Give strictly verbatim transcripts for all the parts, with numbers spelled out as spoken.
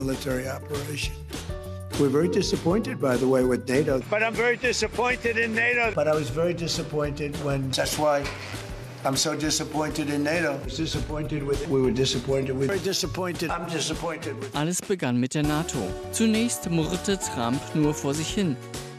military operation. We're very disappointed, by the way, with NATO. But I'm very disappointed in NATO. But I was very disappointed when. That's why I'm so disappointed in NATO. I was disappointed with. We were disappointed with. Very disappointed. I'm disappointed with. Alles begann mit der NATO. Zunächst murrte Trump nur vor sich hin.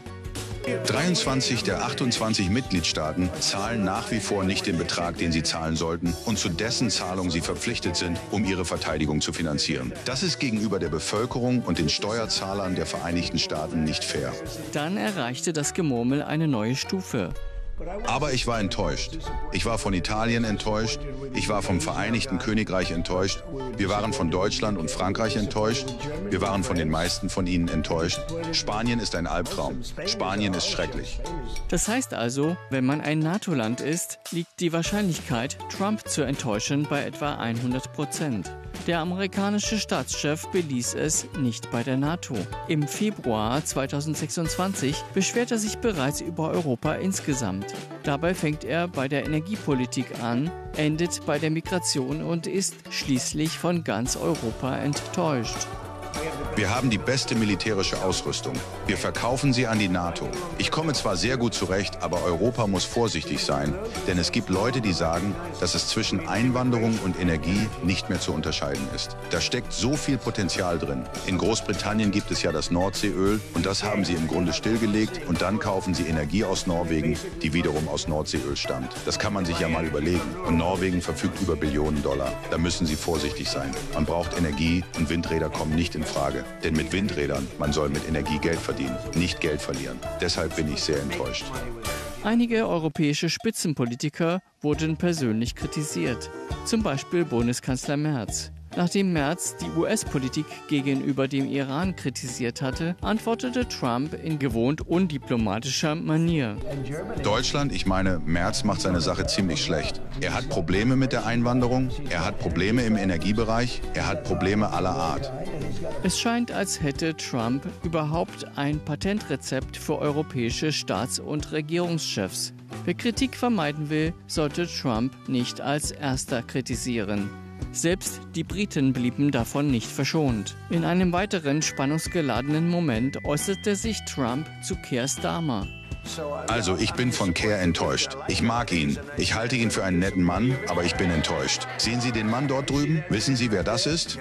dreiundzwanzig der achtundzwanzig Mitgliedstaaten zahlen nach wie vor nicht den Betrag, den sie zahlen sollten und zu dessen Zahlung sie verpflichtet sind, um ihre Verteidigung zu finanzieren. Das ist gegenüber der Bevölkerung und den Steuerzahlern der Vereinigten Staaten nicht fair. Dann erreichte das Gemurmel eine neue Stufe. Aber ich war enttäuscht. Ich war von Italien enttäuscht. Ich war vom Vereinigten Königreich enttäuscht. Wir waren von Deutschland und Frankreich enttäuscht. Wir waren von den meisten von ihnen enttäuscht. Spanien ist ein Albtraum. Spanien ist schrecklich. Das heißt also, wenn man ein NATO-Land ist, liegt die Wahrscheinlichkeit, Trump zu enttäuschen, bei etwa hundert Prozent. Der amerikanische Staatschef beließ es nicht bei der NATO. Im Februar zweitausendsechsundzwanzig beschwert er sich bereits über Europa insgesamt. Dabei fängt er bei der Energiepolitik an, endet bei der Migration und ist schließlich von ganz Europa enttäuscht. Wir haben die beste militärische Ausrüstung. Wir verkaufen sie an die NATO. Ich komme zwar sehr gut zurecht, aber Europa muss vorsichtig sein, denn es gibt Leute, die sagen, dass es zwischen Einwanderung und Energie nicht mehr zu unterscheiden ist. Da steckt so viel Potenzial drin. In Großbritannien gibt es ja das Nordseeöl und das haben sie im Grunde stillgelegt und dann kaufen sie Energie aus Norwegen, die wiederum aus Nordseeöl stammt. Das kann man sich ja mal überlegen. Und Norwegen verfügt über Billionen Dollar. Da müssen sie vorsichtig sein. Man braucht Energie und Windräder kommen nicht in Frage. Denn mit Windrädern, man soll mit Energie Geld verdienen, nicht Geld verlieren. Deshalb bin ich sehr enttäuscht. Einige europäische Spitzenpolitiker wurden persönlich kritisiert. Zum Beispiel Bundeskanzler Merz. Nachdem Merz die U S-Politik gegenüber dem Iran kritisiert hatte, antwortete Trump in gewohnt undiplomatischer Manier. Deutschland, ich meine, Merz macht seine Sache ziemlich schlecht. Er hat Probleme mit der Einwanderung, er hat Probleme im Energiebereich, er hat Probleme aller Art. Es scheint, als hätte Trump überhaupt ein Patentrezept für europäische Staats- und Regierungschefs. Wer Kritik vermeiden will, sollte Trump nicht als Erster kritisieren. Selbst die Briten blieben davon nicht verschont. In einem weiteren spannungsgeladenen Moment äußerte sich Trump zu Keir Starmer. Also, ich bin von Keir enttäuscht. Ich mag ihn. Ich halte ihn für einen netten Mann, aber ich bin enttäuscht. Sehen Sie den Mann dort drüben? Wissen Sie, wer das ist?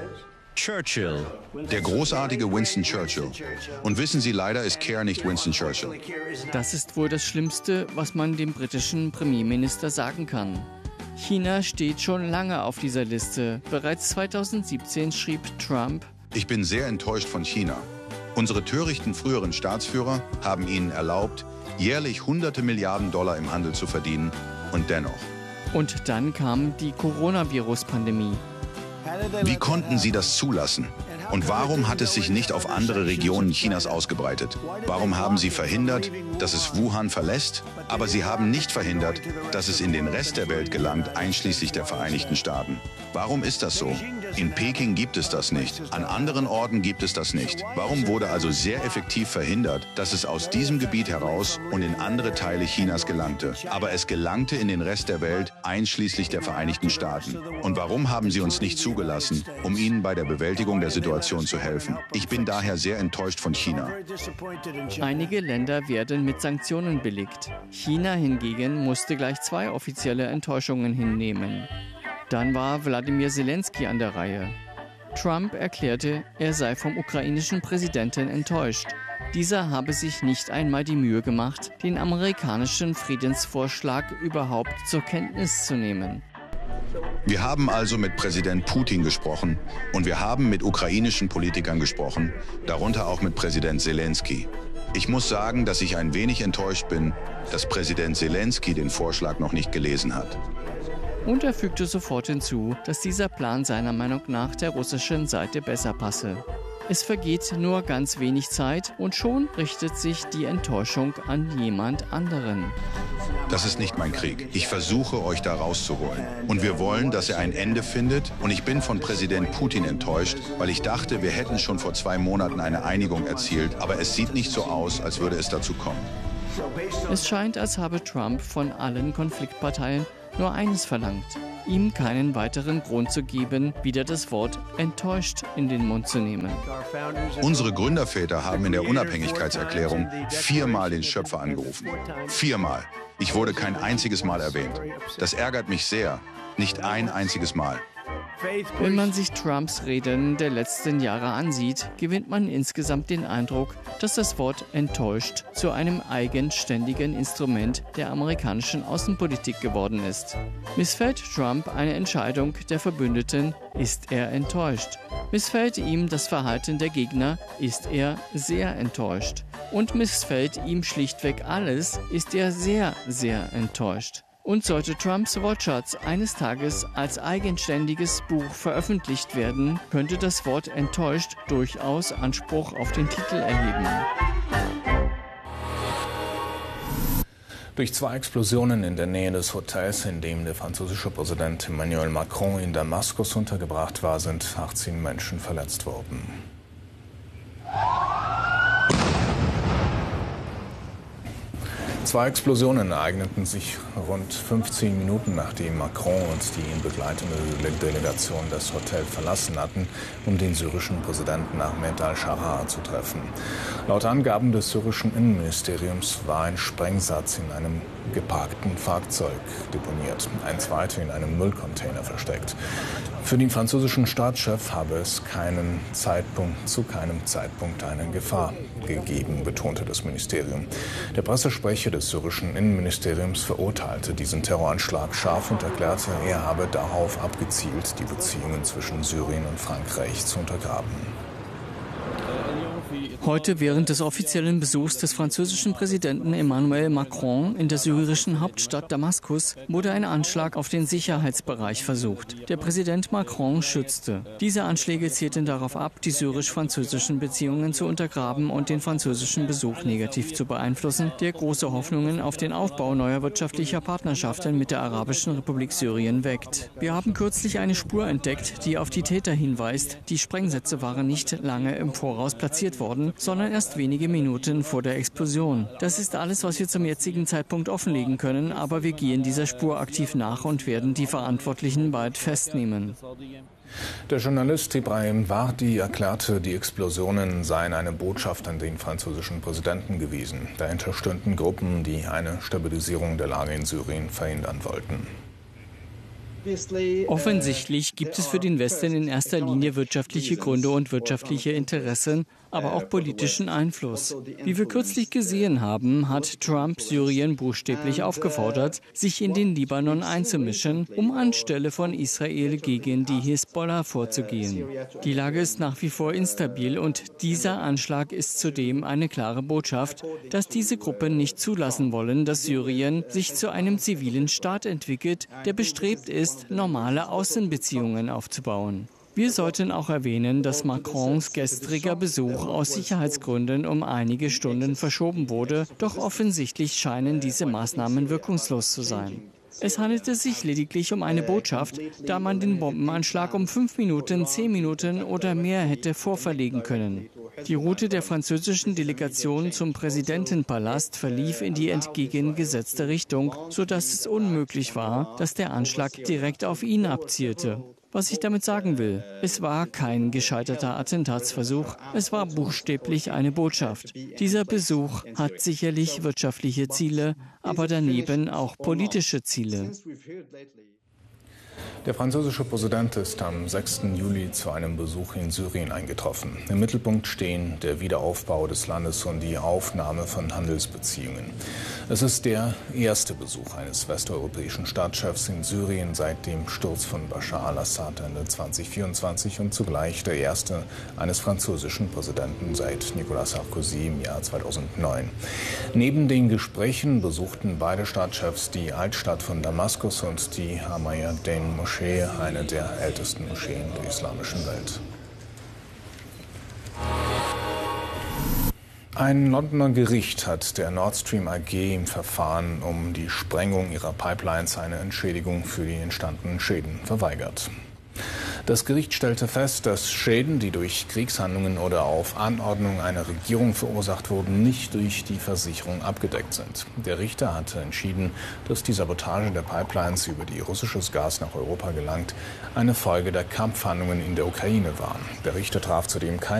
Churchill. Der großartige Winston Churchill. Und wissen Sie, leider ist Keir nicht Winston Churchill. Das ist wohl das Schlimmste, was man dem britischen Premierminister sagen kann. China steht schon lange auf dieser Liste. Bereits zweitausendsiebzehn schrieb Trump: Ich bin sehr enttäuscht von China. Unsere törichten früheren Staatsführer haben ihnen erlaubt, jährlich hunderte Milliarden Dollar im Handel zu verdienen. Und dennoch. Und dann kam die Coronavirus-Pandemie. Wie konnten sie das zulassen? Und warum hat es sich nicht auf andere Regionen Chinas ausgebreitet? Warum haben sie verhindert, dass es Wuhan verlässt? Aber sie haben nicht verhindert, dass es in den Rest der Welt gelangt, einschließlich der Vereinigten Staaten. Warum ist das so? In Peking gibt es das nicht. An anderen Orten gibt es das nicht. Warum wurde also sehr effektiv verhindert, dass es aus diesem Gebiet heraus und in andere Teile Chinas gelangte? Aber es gelangte in den Rest der Welt, einschließlich der Vereinigten Staaten. Und warum haben sie uns nicht zugelassen, um ihnen bei der Bewältigung der Situation zu helfen? Ich bin daher sehr enttäuscht von China. Einige Länder werden mit Sanktionen belegt. China hingegen musste gleich zwei offizielle Enttäuschungen hinnehmen. Dann war Wladimir Zelensky an der Reihe. Trump erklärte, er sei vom ukrainischen Präsidenten enttäuscht. Dieser habe sich nicht einmal die Mühe gemacht, den amerikanischen Friedensvorschlag überhaupt zur Kenntnis zu nehmen. Wir haben also mit Präsident Putin gesprochen und wir haben mit ukrainischen Politikern gesprochen, darunter auch mit Präsident Zelensky. Ich muss sagen, dass ich ein wenig enttäuscht bin, dass Präsident Zelensky den Vorschlag noch nicht gelesen hat. Und er fügte sofort hinzu, dass dieser Plan seiner Meinung nach der russischen Seite besser passe. Es vergeht nur ganz wenig Zeit und schon richtet sich die Enttäuschung an jemand anderen. Das ist nicht mein Krieg. Ich versuche, euch da rauszuholen. Und wir wollen, dass er ein Ende findet. Und ich bin von Präsident Putin enttäuscht, weil ich dachte, wir hätten schon vor zwei Monaten eine Einigung erzielt. Aber es sieht nicht so aus, als würde es dazu kommen. Es scheint, als habe Trump von allen Konfliktparteien nur eines verlangt: ihm keinen weiteren Grund zu geben, wieder das Wort enttäuscht in den Mund zu nehmen. Unsere Gründerväter haben in der Unabhängigkeitserklärung viermal den Schöpfer angerufen. Viermal. Ich wurde kein einziges Mal erwähnt. Das ärgert mich sehr. Nicht ein einziges Mal. Wenn man sich Trumps Reden der letzten Jahre ansieht, gewinnt man insgesamt den Eindruck, dass das Wort enttäuscht zu einem eigenständigen Instrument der amerikanischen Außenpolitik geworden ist. Missfällt Trump eine Entscheidung der Verbündeten, ist er enttäuscht. Missfällt ihm das Verhalten der Gegner, ist er sehr enttäuscht. Und missfällt ihm schlichtweg alles, ist er sehr, sehr enttäuscht. Und sollte Trumps Wortschatz eines Tages als eigenständiges Buch veröffentlicht werden, könnte das Wort enttäuscht durchaus Anspruch auf den Titel erheben. Durch zwei Explosionen in der Nähe des Hotels, in dem der französische Präsident Emmanuel Macron in Damaskus untergebracht war, sind achtzehn Menschen verletzt worden. Zwei Explosionen ereigneten sich rund fünfzehn Minuten, nachdem Macron und die ihn begleitende Delegation das Hotel verlassen hatten, um den syrischen Präsidenten Ahmed al-Sharaa zu treffen. Laut Angaben des syrischen Innenministeriums war ein Sprengsatz in einem geparkten Fahrzeug deponiert, ein zweiter in einem Müllcontainer versteckt. Für den französischen Staatschef habe es keinen Zeitpunkt, zu keinem Zeitpunkt eine Gefahr gegeben, betonte das Ministerium. Der Pressesprecher des syrischen Innenministeriums verurteilte diesen Terroranschlag scharf und erklärte, er habe darauf abgezielt, die Beziehungen zwischen Syrien und Frankreich zu untergraben. Heute während des offiziellen Besuchs des französischen Präsidenten Emmanuel Macron in der syrischen Hauptstadt Damaskus wurde ein Anschlag auf den Sicherheitsbereich versucht. Der Präsident Macron schützte. Diese Anschläge zielten darauf ab, die syrisch-französischen Beziehungen zu untergraben und den französischen Besuch negativ zu beeinflussen, der große Hoffnungen auf den Aufbau neuer wirtschaftlicher Partnerschaften mit der Arabischen Republik Syrien weckt. Wir haben kürzlich eine Spur entdeckt, die auf die Täter hinweist. Die Sprengsätze waren nicht lange im Voraus platziert worden, sondern erst wenige Minuten vor der Explosion. Das ist alles, was wir zum jetzigen Zeitpunkt offenlegen können, aber wir gehen dieser Spur aktiv nach und werden die Verantwortlichen bald festnehmen. Der Journalist Ibrahim Wardi erklärte, die Explosionen seien eine Botschaft an den französischen Präsidenten gewesen. Dahinter stünden Gruppen, die eine Stabilisierung der Lage in Syrien verhindern wollten. Offensichtlich gibt es für den Westen in erster Linie wirtschaftliche Gründe und wirtschaftliche Interessen, aber auch politischen Einfluss. Wie wir kürzlich gesehen haben, hat Trump Syrien buchstäblich aufgefordert, sich in den Libanon einzumischen, um anstelle von Israel gegen die Hisbollah vorzugehen. Die Lage ist nach wie vor instabil und dieser Anschlag ist zudem eine klare Botschaft, dass diese Gruppen nicht zulassen wollen, dass Syrien sich zu einem zivilen Staat entwickelt, der bestrebt ist, normale Außenbeziehungen aufzubauen. Wir sollten auch erwähnen, dass Macrons gestriger Besuch aus Sicherheitsgründen um einige Stunden verschoben wurde, doch offensichtlich scheinen diese Maßnahmen wirkungslos zu sein. Es handelte sich lediglich um eine Botschaft, da man den Bombenanschlag um fünf Minuten, zehn Minuten oder mehr hätte vorverlegen können. Die Route der französischen Delegation zum Präsidentenpalast verlief in die entgegengesetzte Richtung, sodass es unmöglich war, dass der Anschlag direkt auf ihn abzielte. Was ich damit sagen will, es war kein gescheiterter Attentatsversuch, es war buchstäblich eine Botschaft. Dieser Besuch hat sicherlich wirtschaftliche Ziele, aber daneben auch politische Ziele. Der französische Präsident ist am sechsten Juli zu einem Besuch in Syrien eingetroffen. Im Mittelpunkt stehen der Wiederaufbau des Landes und die Aufnahme von Handelsbeziehungen. Es ist der erste Besuch eines westeuropäischen Staatschefs in Syrien seit dem Sturz von Bashar al-Assad Ende zweitausendvierundzwanzig und zugleich der erste eines französischen Präsidenten seit Nicolas Sarkozy im Jahr zweitausendneun. Neben den Gesprächen besuchten beide Staatschefs die Altstadt von Damaskus und die Ahmadiyya-Moschee, eine der ältesten Moscheen der islamischen Welt. Ein Londoner Gericht hat der Nord Stream A G im Verfahren um die Sprengung ihrer Pipelines eine Entschädigung für die entstandenen Schäden verweigert. Das Gericht stellte fest, dass Schäden, die durch Kriegshandlungen oder auf Anordnung einer Regierung verursacht wurden, nicht durch die Versicherung abgedeckt sind. Der Richter hatte entschieden, dass die Sabotage der Pipelines, über die russisches Gas nach Europa gelangt, eine Folge der Kampfhandlungen in der Ukraine war. Der Richter traf zudem keine